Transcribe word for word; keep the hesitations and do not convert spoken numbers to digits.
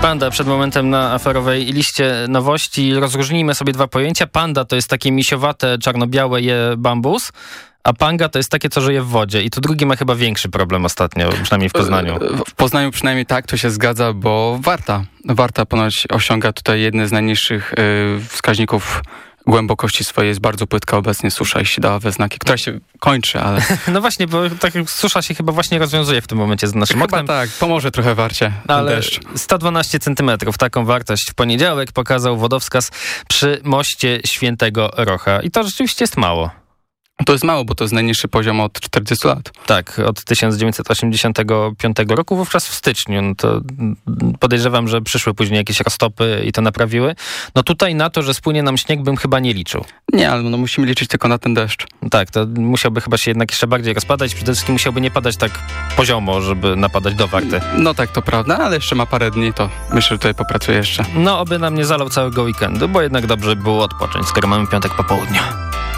Panda przed momentem na aferowej liście nowości. Rozróżnijmy sobie dwa pojęcia. Panda to jest takie misiowate, czarno-białe je bambus, a panga to jest takie, co żyje w wodzie. I to drugi ma chyba większy problem ostatnio, przynajmniej w Poznaniu. W Poznaniu przynajmniej tak, to się zgadza, bo Warta. Warta ponoć osiąga tutaj jedne z najniższych yy, wskaźników głębokości swojej. Jest bardzo płytka obecnie susza, jeśli dała we znaki, która się kończy, ale... No właśnie, bo tak susza się chyba właśnie rozwiązuje w tym momencie z naszym chyba oknem. tak, pomoże trochę Warcie ten Ale deszcz. sto dwanaście centymetrów, taką wartość w poniedziałek pokazał wodowskaz przy moście Świętego Rocha. I to rzeczywiście jest mało. To jest mało, bo to jest najniższy poziom od czterdziestu lat. Tak, od tysiąc dziewięćset osiemdziesiątego piątego roku, wówczas w styczniu. No to podejrzewam, że przyszły później jakieś roztopy i to naprawiły. No tutaj na to, że spłynie nam śnieg, bym chyba nie liczył. Nie, ale no musimy liczyć tylko na ten deszcz. Tak, to musiałby chyba się jednak jeszcze bardziej rozpadać. Przede wszystkim musiałby nie padać tak poziomo, żeby napadać do Warty. No tak, to prawda, ale jeszcze ma parę dni, to myślę, że tutaj popracuję jeszcze. No, oby nam nie zalał całego weekendu, bo jednak dobrze by było odpocząć, skoro mamy piątek po południu.